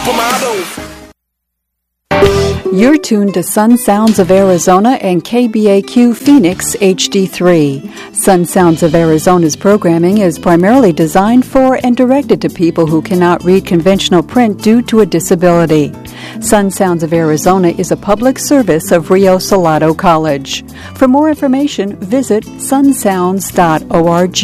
supermodels. You're tuned to Sun Sounds of Arizona and KBAQ Phoenix HD3. Sun Sounds of Arizona's programming is primarily designed for and directed to people who cannot read conventional print due to a disability. Sun Sounds of Arizona is a public service of Rio Salado College. For more information, visit sunsounds.org.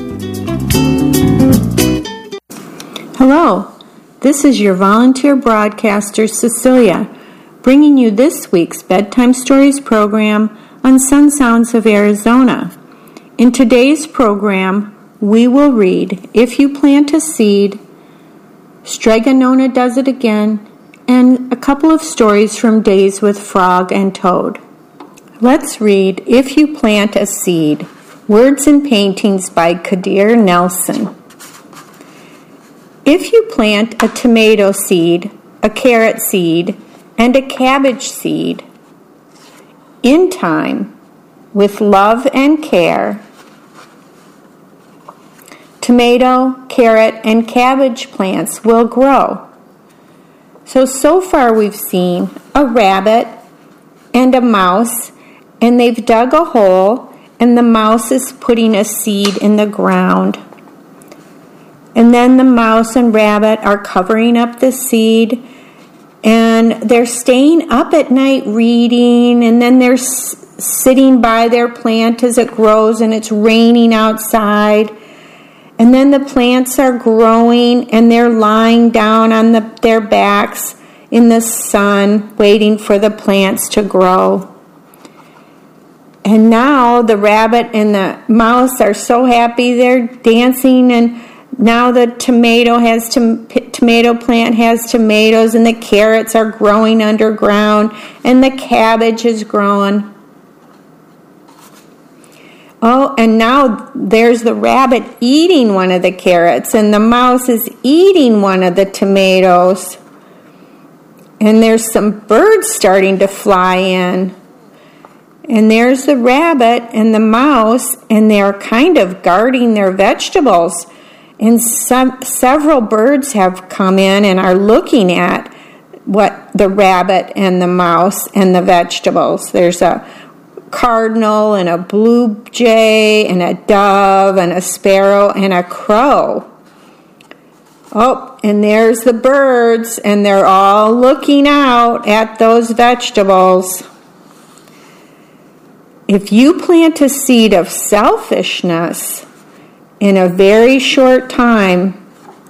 Hello, this is your volunteer broadcaster, Cecilia, bringing you this week's Bedtime Stories program on Sun Sounds of Arizona. In today's program, we will read If You Plant a Seed, Stregonona Does It Again, and a couple of stories from Days with Frog and Toad. Let's read If You Plant a Seed, Words and Paintings by Kadir Nelson. If you plant a tomato seed, a carrot seed, and a cabbage seed, in time, with love and care, tomato, carrot, and cabbage plants will grow. So far we've seen a rabbit and a mouse, and they've dug a hole, and the mouse is putting a seed in the ground. And then the mouse and rabbit are covering up the seed, and they're staying up at night reading, and then they're sitting by their plant as it grows, and it's raining outside. And then the plants are growing, and they're lying down on their backs in the sun, waiting for the plants to grow. And now the rabbit and the mouse are so happy, they're dancing, and now the tomato plant has tomatoes, and the carrots are growing underground, and the cabbage is growing. Oh, and now there's the rabbit eating one of the carrots, and the mouse is eating one of the tomatoes. And there's some birds starting to fly in. And there's the rabbit and the mouse, and they're kind of guarding their vegetables. And several birds have come in and are looking at what the rabbit and the mouse and the vegetables. There's a cardinal and a blue jay and a dove and a sparrow and a crow. Oh, and there's the birds, and they're all looking out at those vegetables. If you plant a seed of selfishness, in a very short time,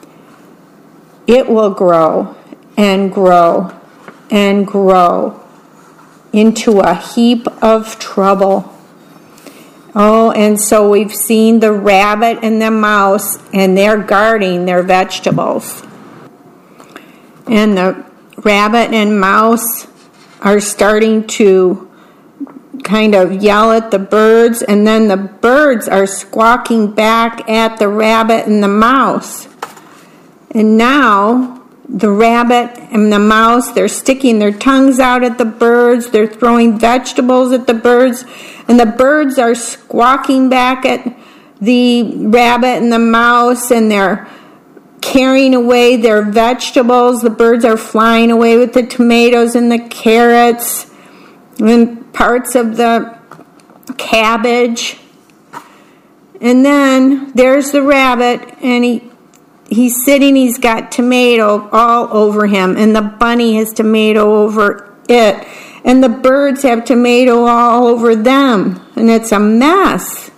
it will grow and grow and grow into a heap of trouble. Oh, and so we've seen the rabbit and the mouse, and they're guarding their vegetables. And the rabbit and mouse are starting to kind of yell at the birds, and then the birds are squawking back at the rabbit and the mouse. And now the rabbit and the mouse, they're sticking their tongues out at the birds, they're throwing vegetables at the birds, and the birds are squawking back at the rabbit and the mouse, and they're carrying away their vegetables. The birds are flying away with the tomatoes and the carrots and parts of the cabbage. And then there's the rabbit, and he's sitting, he's got tomato all over him, and the bunny has tomato over it, and the birds have tomato all over them, and it's a mess.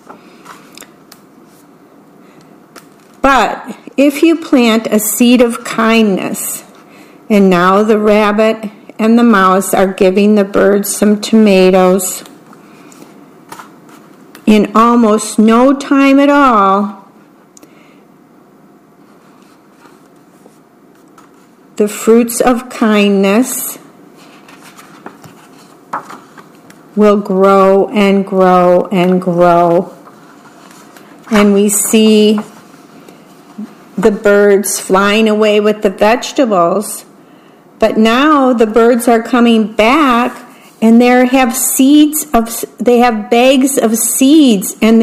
But if you plant a seed of kindness, and now the rabbit and the mouse are giving the birds some tomatoes, in almost no time at all, the fruits of kindness will grow and grow and grow. And we see the birds flying away with the vegetables. But now the birds are coming back, and they have bags of seeds, and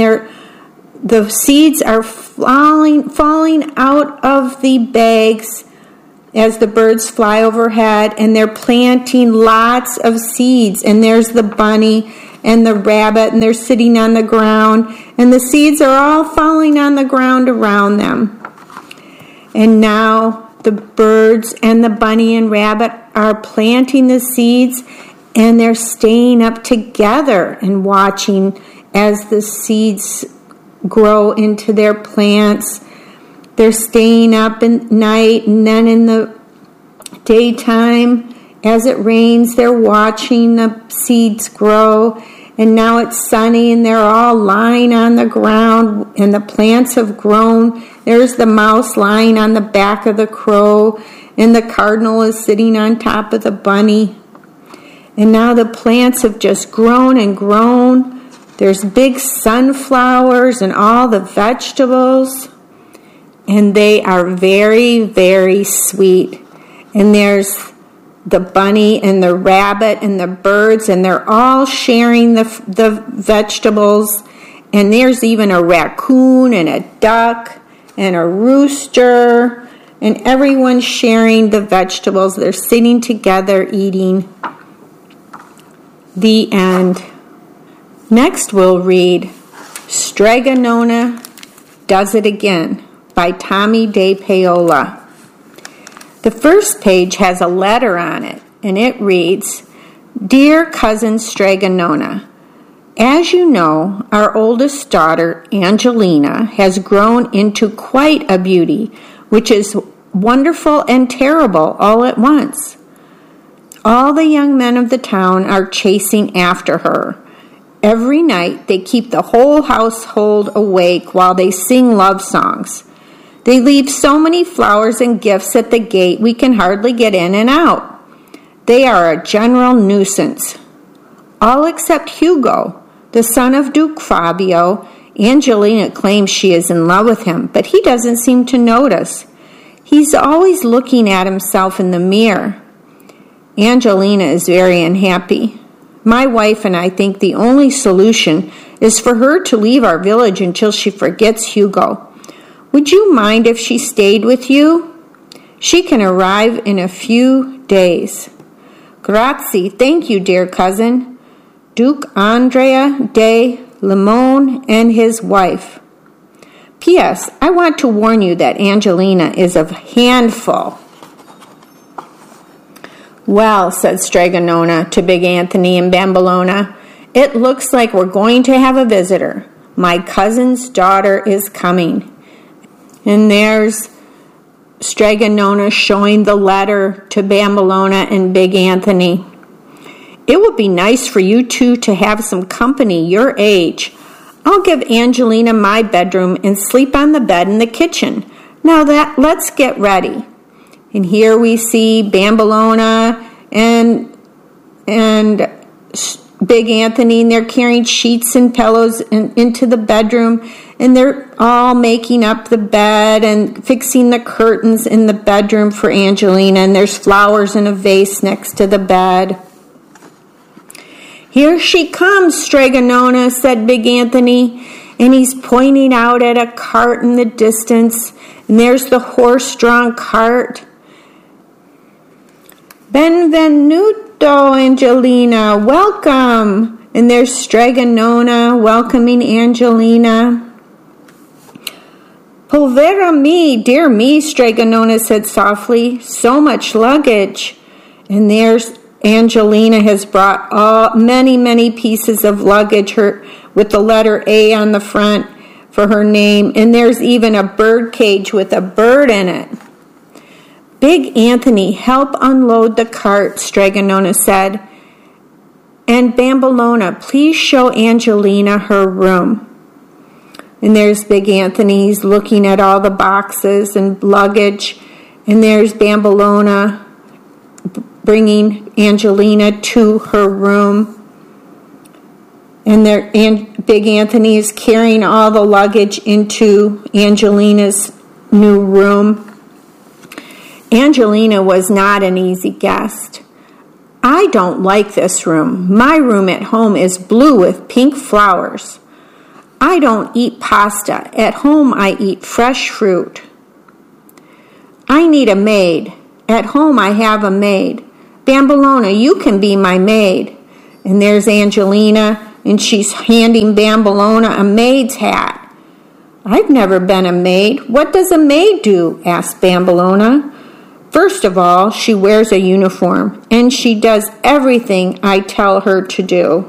the seeds are falling out of the bags as the birds fly overhead, and they're planting lots of seeds. And there's the bunny and the rabbit, and they're sitting on the ground, and the seeds are all falling on the ground around them. And now the birds and the bunny and rabbit are planting the seeds, and they're staying up together and watching as the seeds grow into their plants. They're staying up at night, and then in the daytime, as it rains, they're watching the seeds grow. And now it's sunny, and they're all lying on the ground, and the plants have grown. There's the mouse lying on the back of the crow, and the cardinal is sitting on top of the bunny. And now the plants have just grown and grown. There's big sunflowers and all the vegetables. And they are very, very sweet. And there's the bunny and the rabbit and the birds, and they're all sharing the vegetables. And there's even a raccoon and a duck and a rooster, and everyone's sharing the vegetables. They're sitting together eating. The end. Next we'll read Strega Nona Does It Again by Tommy De Paola. The first page has a letter on it, and it reads, Dear Cousin Strega Nona, as you know, our oldest daughter, Angelina, has grown into quite a beauty, which is wonderful and terrible all at once. All the young men of the town are chasing after her. Every night they keep the whole household awake while they sing love songs. They leave so many flowers and gifts at the gate we can hardly get in and out. They are a general nuisance. All except Hugo, the son of Duke Fabio. Angelina claims she is in love with him, but he doesn't seem to notice. He's always looking at himself in the mirror. Angelina is very unhappy. My wife and I think the only solution is for her to leave our village until she forgets Hugo. Would you mind if she stayed with you? She can arrive in a few days. Grazie, thank you, dear cousin. Duke Andrea de Limone and his wife. P.S. I want to warn you that Angelina is a handful. Well, said Strega Nona to Big Anthony and Bambolona, it looks like we're going to have a visitor. My cousin's daughter is coming. And there's Strega Nona showing the letter to Bambolona and Big Anthony. It would be nice for you two to have some company your age. I'll give Angelina my bedroom and sleep on the bed in the kitchen. Now let's get ready. And here we see Bambolona and Big Anthony, and they're carrying sheets and pillows into the bedroom, and they're all making up the bed and fixing the curtains in the bedroom for Angelina, and there's flowers in a vase next to the bed. Here she comes, Strega Nona, said Big Anthony, and he's pointing out at a cart in the distance, and there's the horse-drawn cart. Benvenuto, Angelina, welcome. And there's Strega Nona welcoming Angelina. Povera me, dear me, Strega Nona said softly, so much luggage. And there's Angelina has brought many, many pieces of luggage with the letter A on the front for her name. And there's even a bird cage with a bird in it. Big Anthony, help unload the cart, Strega Nona said. And Bambolona, please show Angelina her room. And there's Big Anthony, he's looking at all the boxes and luggage. And there's Bambolona bringing Angelina to her room. And Big Anthony is carrying all the luggage into Angelina's new room. Angelina was not an easy guest. I don't like this room. My room at home is blue with pink flowers. I don't eat pasta. At home I eat fresh fruit. I need a maid. At home I have a maid. Bambolona, you can be my maid. And there's Angelina, and she's handing Bambolona a maid's hat. I've never been a maid. What does a maid do? Asked Bambolona. First of all, she wears a uniform, and she does everything I tell her to do.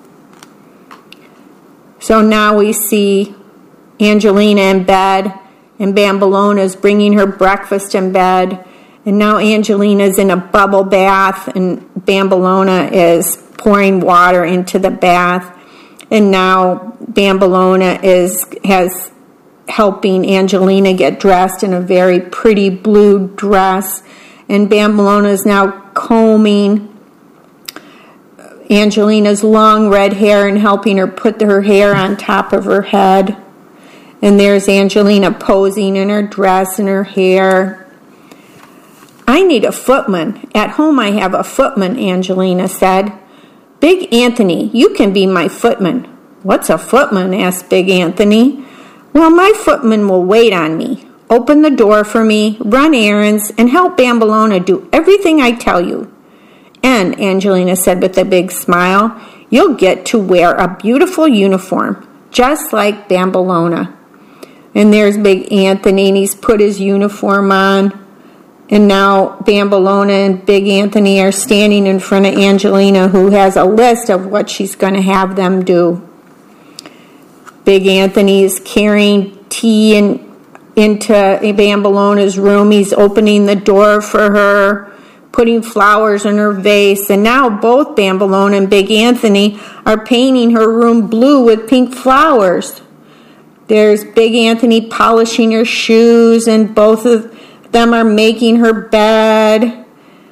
So now we see Angelina in bed, and Bambolona's bringing her breakfast in bed. And now Angelina's in a bubble bath, and Bambolona is pouring water into the bath. And now Bambolona has helping Angelina get dressed in a very pretty blue dress. And Bambolona is now combing Angelina's long red hair and helping her put her hair on top of her head. And there's Angelina posing in her dress and her hair. I need a footman. At home I have a footman, Angelina said. Big Anthony, you can be my footman. What's a footman? Asked Big Anthony. Well, my footman will wait on me, open the door for me, run errands, and help Bambolona do everything I tell you. And, Angelina said with a big smile, you'll get to wear a beautiful uniform, just like Bambolona. And there's Big Anthony, and he's put his uniform on. And now Bambolona and Big Anthony are standing in front of Angelina, who has a list of what she's going to have them do. Big Anthony is carrying tea into Bambolona's room. He's opening the door for her, putting flowers in her vase. And now both Bambolona and Big Anthony are painting her room blue with pink flowers. There's Big Anthony polishing her shoes, and both of them are making her bed.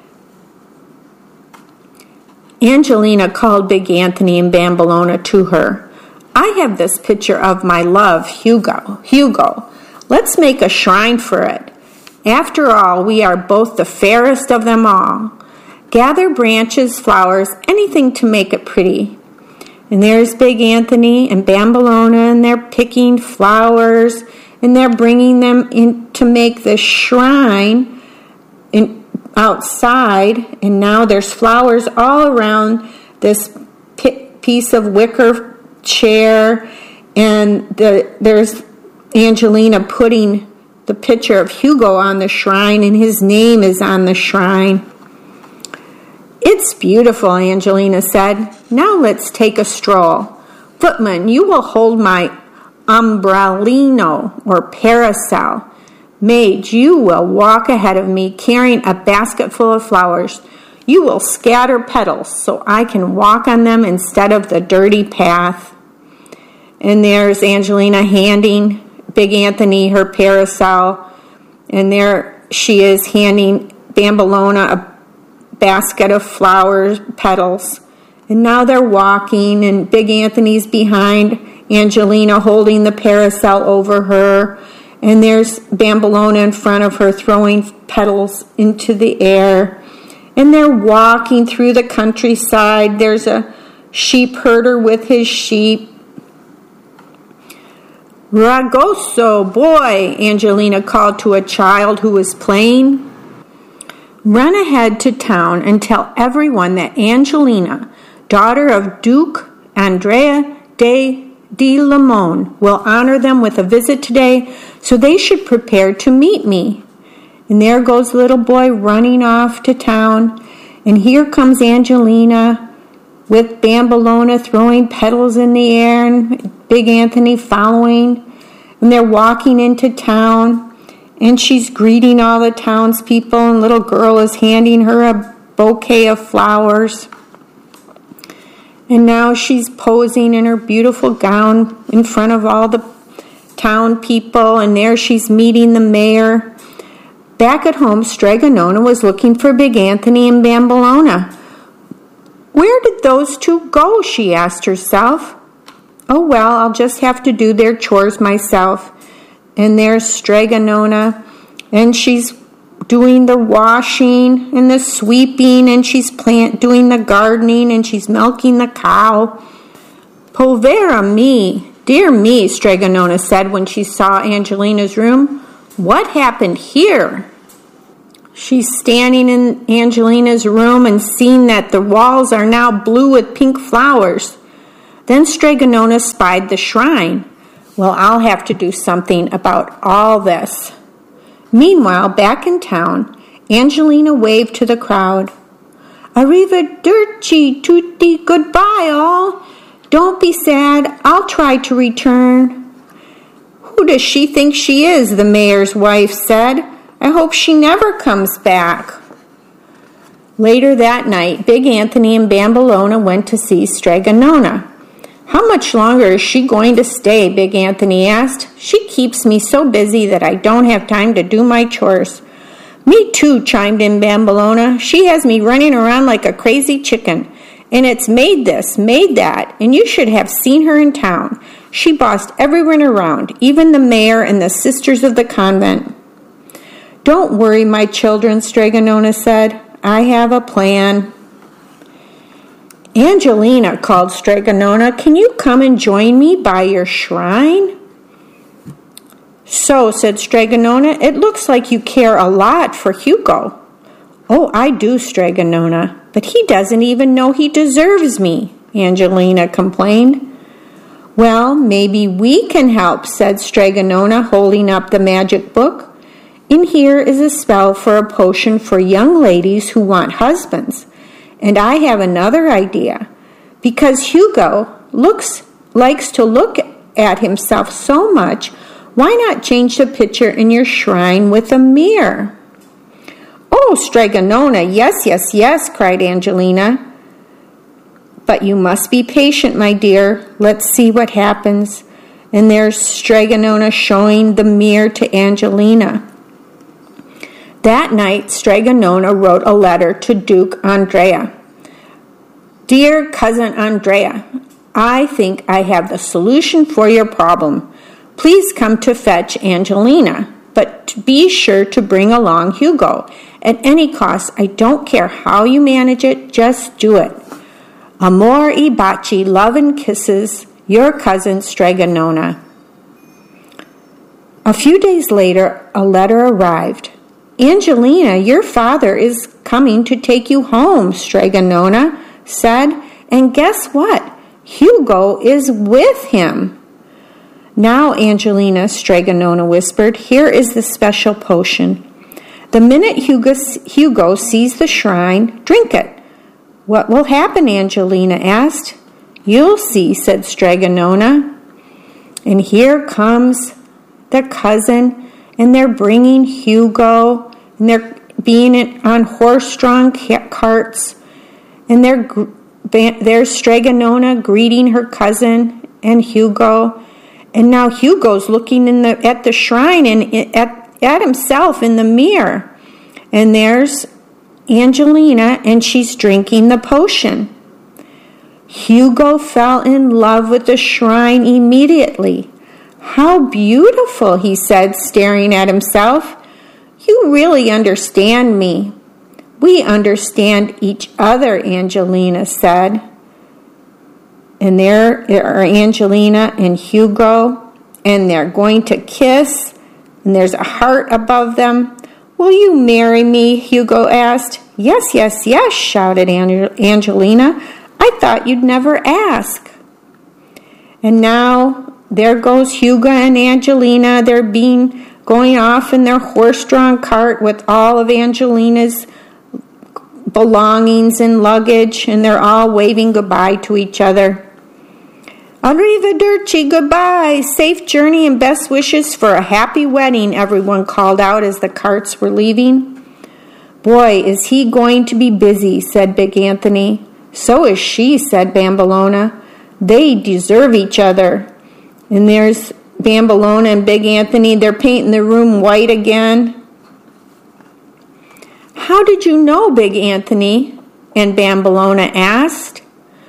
Angelina called Big Anthony and Bambolona to her. I have this picture of my love, Hugo. Let's make a shrine for it. After all, we are both the fairest of them all. Gather branches, flowers, anything to make it pretty. And there's Big Anthony and Bambolona, and they're picking flowers, and they're bringing them in to make this shrine outside. And now there's flowers all around this piece of wicker chair, and there's Angelina putting the picture of Hugo on the shrine, and his name is on the shrine. It's beautiful, Angelina said. Now let's take a stroll. Footman, you will hold my ombrellino or parasol. Maid, you will walk ahead of me carrying a basket full of flowers. You will scatter petals so I can walk on them instead of the dirty path. And there's Angelina handing Big Anthony her parasol, and there she is handing Bambolona a basket of flowers, petals. And now they're walking, and Big Anthony's behind Angelina holding the parasol over her, and there's Bambolona in front of her throwing petals into the air. And they're walking through the countryside. There's a sheep herder with his sheep. Ragoso, boy, Angelina called to a child who was playing. Run ahead to town and tell everyone that Angelina, daughter of Duke Andrea de Limon, will honor them with a visit today, so they should prepare to meet me. And there goes the little boy running off to town, and here comes Angelina with Bambolona throwing petals in the air, and Big Anthony following. And they're walking into town, and she's greeting all the townspeople, and little girl is handing her a bouquet of flowers. And now she's posing in her beautiful gown in front of all the town people, and there she's meeting the mayor. Back at home, Stregonona was looking for Big Anthony and Bambolona. Where did those two go? She asked herself. Oh, well, I'll just have to do their chores myself. And there's Stregonona, and she's doing the washing and the sweeping, and she's doing the gardening, and she's milking the cow. Povera me, dear me, Stregonona said when she saw Angelina's room. What happened here? She's standing in Angelina's room and seeing that the walls are now blue with pink flowers. Then Stregonona spied the shrine. Well, I'll have to do something about all this. Meanwhile, back in town, Angelina waved to the crowd. Arrivederci tutti, goodbye all. Don't be sad, I'll try to return. Who does she think she is, the mayor's wife said. I hope she never comes back. Later that night, Big Anthony and Bambolona went to see Stregonona. How much longer is she going to stay? Big Anthony asked. She keeps me so busy that I don't have time to do my chores. Me too, chimed in Bambolona. She has me running around like a crazy chicken. And it's made this, made that, and you should have seen her in town. She bossed everyone around, even the mayor and the sisters of the convent. Don't worry, my children, Stregonona said. I have a plan. Angelina, called Stregonona, can you come and join me by your shrine? So, said Stregonona, it looks like you care a lot for Hugo. Oh, I do, Stregonona, but he doesn't even know he deserves me, Angelina complained. Well, maybe we can help, said Stregonona, holding up the magic book. In here is a spell for a potion for young ladies who want husbands. And I have another idea. Because Hugo likes to look at himself so much, why not change the picture in your shrine with a mirror? Oh, Stregonona, yes, cried Angelina. But you must be patient, my dear. Let's see what happens. And there's Stregonona showing the mirror to Angelina. That night, Stregonona wrote a letter to Duke Andrea. Dear Cousin Andrea, I think I have the solution for your problem. Please come to fetch Angelina, but be sure to bring along Hugo. At any cost, I don't care how you manage it, just do it. Amor y baci, love and kisses, your cousin Stregonona. A few days later, a letter arrived. Angelina, your father is coming to take you home, Stregonona said, and guess what? Hugo is with him. Now, Angelina, Stregonona whispered, here is the special potion. The minute Hugo sees the shrine, drink it. What will happen, Angelina asked. You'll see, said Stregonona. And here comes the cousin, and they're bringing Hugo, and they're being on horse-drawn carts, and there's Stregonona greeting her cousin and Hugo, and now Hugo's looking at the shrine and at himself in the mirror, and there's Angelina, and she's drinking the potion. Hugo fell in love with the shrine immediately. How beautiful, he said, staring at himself. You really understand me. We understand each other, Angelina said. And there are Angelina and Hugo, and they're going to kiss, and there's a heart above them. Will you marry me? Hugo asked. Yes, shouted Angelina. I thought you'd never ask. And now there goes Hugo and Angelina. They're going off in their horse-drawn cart with all of Angelina's belongings and luggage, and they're all waving goodbye to each other. Arrivederci, goodbye, safe journey and best wishes for a happy wedding, everyone called out as the carts were leaving. Boy, is he going to be busy, said Big Anthony. So is she, said Bambolona. They deserve each other. And there's Bambolona and Big Anthony. They're painting the room white again. How did you know, Big Anthony? And Bambolona asked.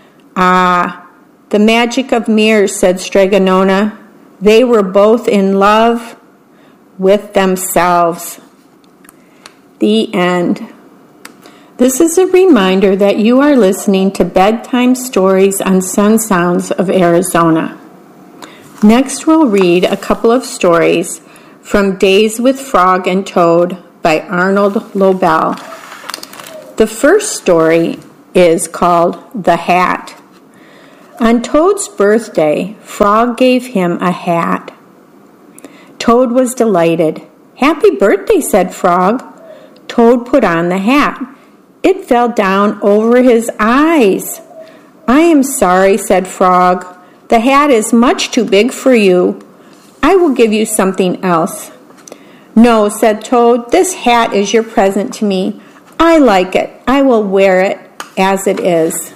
The magic of mirrors, said Stregonona. They were both in love with themselves. The end. This is a reminder that you are listening to Bedtime Stories on Sun Sounds of Arizona. Next, we'll read a couple of stories from Days with Frog and Toad by Arnold Lobel. The first story is called The Hat. On Toad's birthday, Frog gave him a hat. Toad was delighted. "Happy birthday," said Frog. Toad put on the hat. It fell down over his eyes. "I am sorry," said Frog. "The hat is much too big for you. I will give you something else." "No," said Toad. "This hat is your present to me. I like it. I will wear it as it is."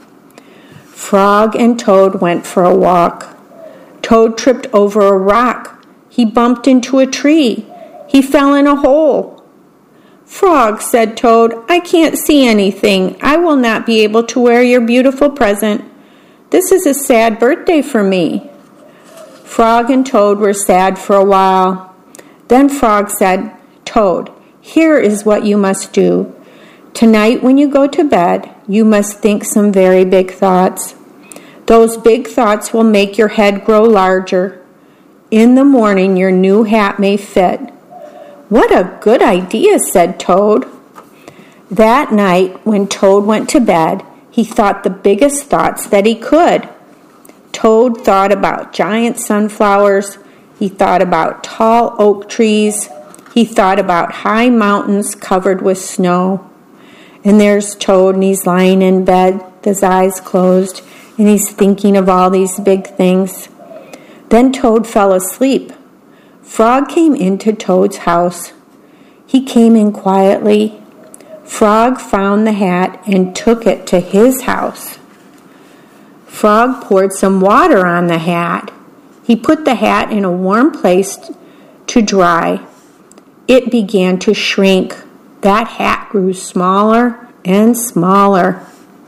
Frog and Toad went for a walk. Toad tripped over a rock. He bumped into a tree. He fell in a hole. "Frog," said Toad, "I can't see anything. I will not be able to wear your beautiful present. This is a sad birthday for me." Frog and Toad were sad for a while. Then Frog said, "Toad, here is what you must do. Tonight when you go to bed, you must think some very big thoughts. Those big thoughts will make your head grow larger. In the morning, your new hat may fit." "What a good idea," said Toad. That night, when Toad went to bed, he thought the biggest thoughts that he could. Toad thought about giant sunflowers. He thought about tall oak trees. He thought about high mountains covered with snow. And there's Toad, and he's lying in bed, his eyes closed, and he's thinking of all these big things. Then Toad fell asleep. Frog came into Toad's house. He came in quietly. Frog found the hat and took it to his house. Frog poured some water on the hat. He put the hat in a warm place to dry. It began to shrink. That hat grew smaller and smaller.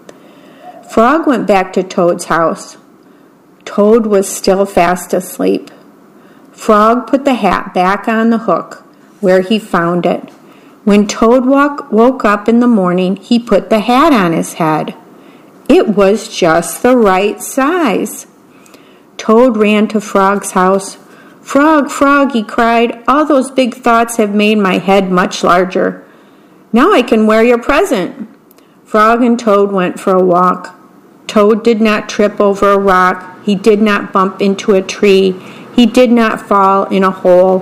Frog went back to Toad's house. Toad was still fast asleep. Frog put the hat back on the hook where he found it. When Toad woke up in the morning, he put the hat on his head. It was just the right size. Toad ran to Frog's house. "Frog, Frog," he cried, "all those big thoughts have made my head much larger. Now I can wear your present." Frog and Toad went for a walk. Toad did not trip over a rock. He did not bump into a tree. He did not fall in a hole.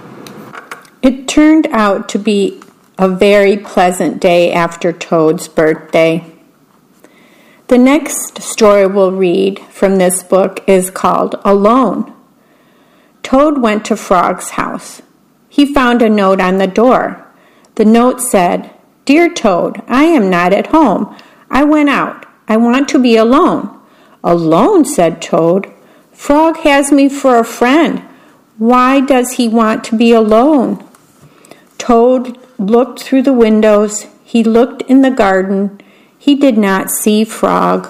It turned out to be a very pleasant day after Toad's birthday. The next story we'll read from this book is called Alone. Toad went to Frog's house. He found a note on the door. The note said, "Dear Toad, I am not at home. I went out. I want to be alone." "Alone?" said Toad. "Frog has me for a friend. Why does he want to be alone?" Toad looked through the windows. He looked in the garden. He did not see Frog.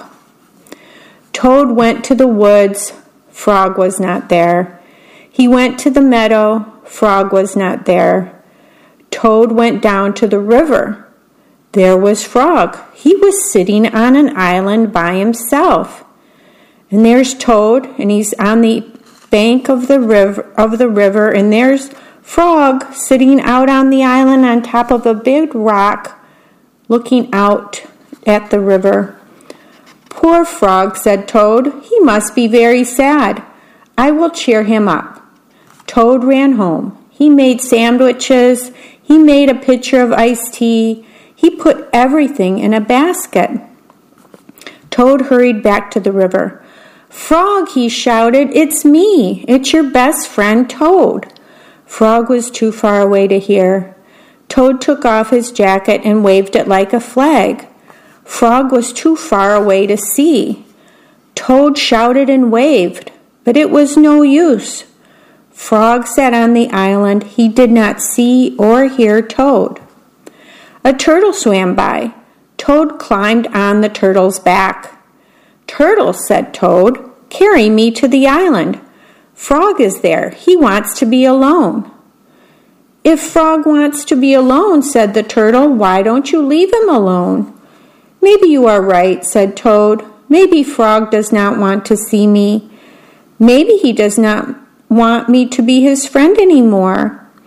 Toad went to the woods. Frog was not there. He went to the meadow. Frog was not there. Toad went down to the river. There was Frog. He was sitting on an island by himself. And there's Toad, and he's on the bank of the river, and there's Frog sitting out on the island on top of a big rock, looking out at the river. "Poor Frog," said Toad. "He must be very sad. I will cheer him up." Toad ran home. He made sandwiches. He made a pitcher of iced tea. He put everything in a basket. Toad hurried back to the river. "Frog," he shouted, "it's me. It's your best friend, Toad." Frog was too far away to hear. Toad took off his jacket and waved it like a flag. Frog was too far away to see. Toad shouted and waved, but it was no use. Frog sat on the island. He did not see or hear Toad. A turtle swam by. Toad climbed on the turtle's back. "Turtle," said Toad, "carry me to the island. Frog is there. He wants to be alone." "If Frog wants to be alone," said the turtle, "why don't you leave him alone?" "Maybe you are right," said Toad. "Maybe Frog does not want to see me. Maybe he does not want me to be his friend anymore.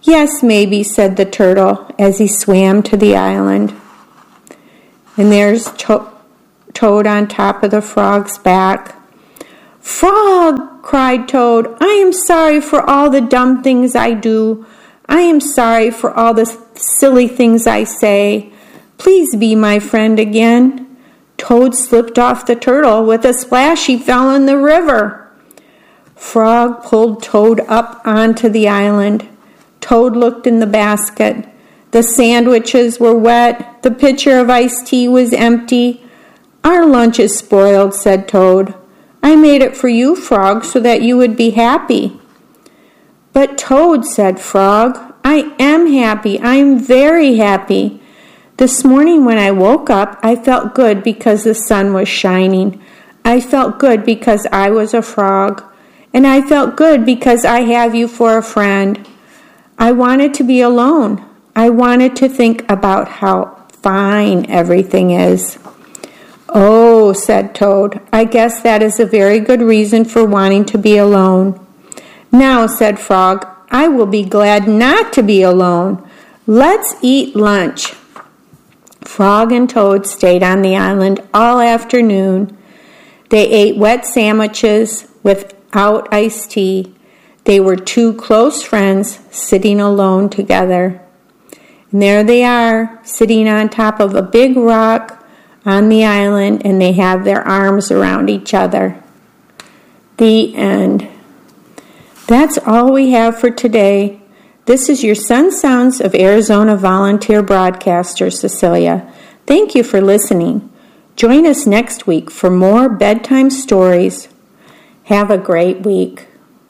"Yes, maybe," said the turtle as he swam to the island. And there's Toad on top of the frog's back. "Frog," cried Toad, "I am sorry for all the dumb things I do. I am sorry for all the silly things I say. Please be my friend again." Toad slipped off the turtle. With a splash, he fell in the river. Frog pulled Toad up onto the island. Toad looked in the basket. The sandwiches were wet. The pitcher of iced tea was empty. "Our lunch is spoiled," said Toad. "I made it for you, Frog, so that you would be happy." "But Toad," said Frog, "I am happy. I am very happy. This morning when I woke up, I felt good because the sun was shining. I felt good because I was a frog. And I felt good because I have you for a friend. I wanted to be alone. I wanted to think about how fine everything is." "Oh," said Toad, "I guess that is a very good reason for wanting to be alone." "Now," said Frog, "I will be glad not to be alone. Let's eat lunch." Frog and Toad stayed on the island all afternoon. They ate wet sandwiches without iced tea. They were two close friends sitting alone together. And there they are, sitting on top of a big rock on the island, and they have their arms around each other. The end. That's all we have for today. This is your Sun Sounds of Arizona volunteer broadcaster, Cecilia. Thank you for listening. Join us next week for more bedtime stories. Have a great week.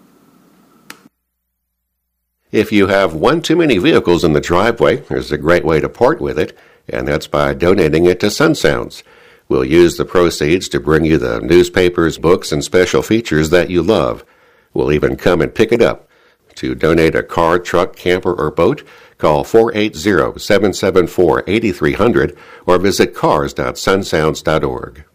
If you have one too many vehicles in the driveway, there's a great way to part with it, and that's by donating it to Sun Sounds. We'll use the proceeds to bring you the newspapers, books, and special features that you love. We'll even come and pick it up. To donate a car, truck, camper, or boat, call 480-774-8300 or visit cars.sunsounds.org.